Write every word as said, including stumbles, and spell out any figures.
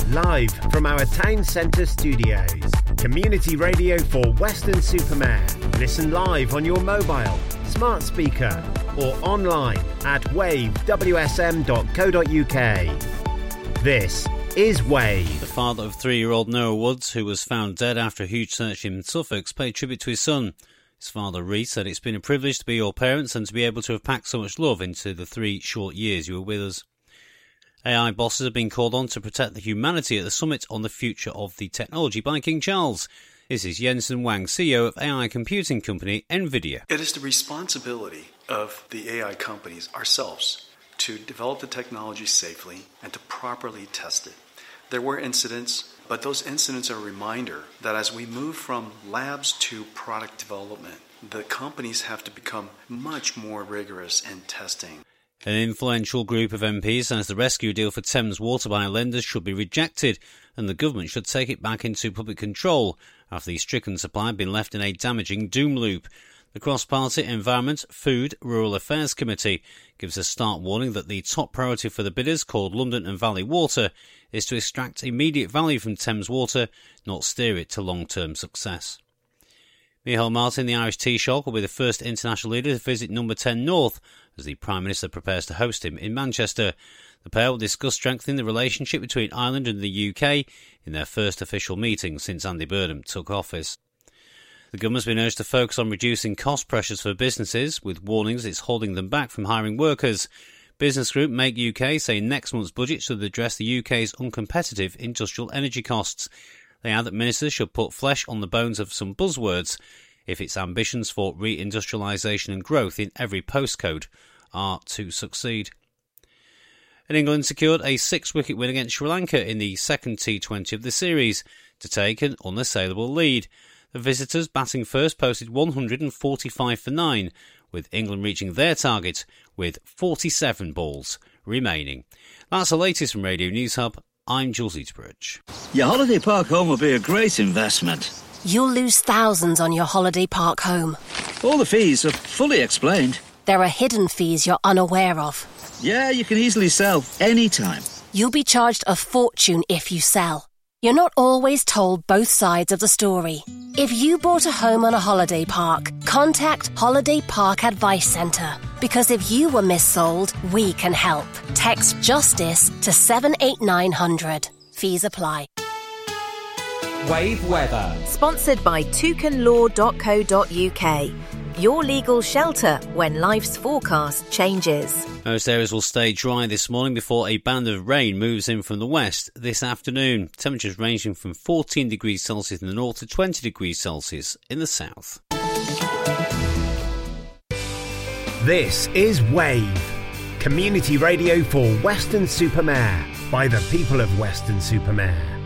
Live from our town centre studios. Community radio for Weston-super-Mare. Listen live on your mobile, smart speaker or online at wave w s m dot co dot u k. This is Wave. The father of three-year-old Noah Woods, who was found dead after a huge search in Suffolk, paid tribute to his son. His father, Reece, said, "It's been a privilege to be your parents and to be able to have packed so much love into the three short years you were with us." A I bosses have been called on to protect the humanity at the summit on the future of the technology by King Charles. This is Jensen Huang, C E O of A I computing company NVIDIA. It is the responsibility of the A I companies, ourselves, to develop the technology safely and to properly test it. There were incidents, but those incidents are a reminder that as we move from labs to product development, the companies have to become much more rigorous in testing. An influential group of M Ps says the rescue deal for Thames Water by lenders should be rejected and the government should take it back into public control after the stricken supply had been left in a damaging doom loop. The Cross-Party Environment, Food, Rural Affairs Committee gives a stark warning that the top priority for the bidders, called London and Valley Water, is to extract immediate value from Thames Water, not steer it to long-term success. Micheál Martin, the Irish Taoiseach, will be the first international leader to visit Number ten North as the Prime Minister prepares to host him in Manchester. The pair will discuss strengthening the relationship between Ireland and the U K in their first official meeting since Andy Burnham took office. The government's been urged to focus on reducing cost pressures for businesses, with warnings it's holding them back from hiring workers. Business group Make U K say next month's budget should address the U K's uncompetitive industrial energy costs. They add that ministers should put flesh on the bones of some buzzwords if its ambitions for reindustrialisation and growth in every postcode are to succeed. And England secured a six-wicket win against Sri Lanka in the second T twenty of the series to take an unassailable lead. The visitors, batting first, posted one hundred forty-five for nine, with England reaching their target with forty-seven balls remaining. That's the latest from Radio News Hub. I'm Jules Eaterbridge. Your holiday park home will be a great investment. You'll lose thousands on your holiday park home. All the fees are fully explained. There are hidden fees you're unaware of. Yeah, you can easily sell anytime. You'll be charged a fortune if you sell. You're not always told both sides of the story. If you bought a home on a holiday park, contact Holiday Park Advice Centre. Because if you were missold, we can help. Text JUSTICE to seven eight nine hundred. Fees apply. Wave Weather. Sponsored by toucan law dot co dot u k. Your legal shelter when life's forecast changes. Most areas will stay dry this morning before a band of rain moves in from the west this afternoon. Temperatures ranging from fourteen degrees Celsius in the north to twenty degrees Celsius in the south. This is Wave, community radio for Weston-super-Mare by the people of Weston-super-Mare.